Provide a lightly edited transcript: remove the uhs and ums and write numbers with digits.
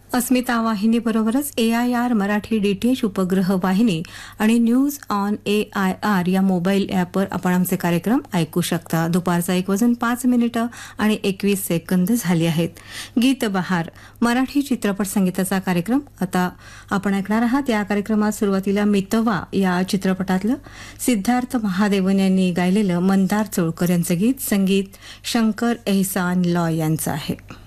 अस्मिता वाहिनीबरोबरच AIR Marathi DTH उपग्रह वाहिनी आणि न्यूज ऑन AIR या मोबाईल ॲपवर आपण आमचे कार्यक्रम ऐकू शकता. दुपारचा 1:05 आणि 21 सेकंद झाले आहेत. गीत बहार मराठी चित्रपट संगीताचा कार्यक्रम आता आपण ऐकणार आहात. या कार्यक्रमात सुरुवातीला मितवा या चित्रपटातलं सिद्धार्थ महादेवन यांनी गायलेलं मंदार चोळकर यांचं गीत, संगीत शंकर एहसान लॉय यांचं आहे.